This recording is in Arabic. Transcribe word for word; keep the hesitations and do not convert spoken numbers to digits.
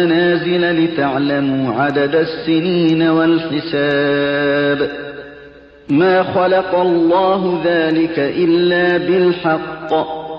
منازل لتعلموا عدد السنين والحساب ما خلق الله ذلك إلا بالحق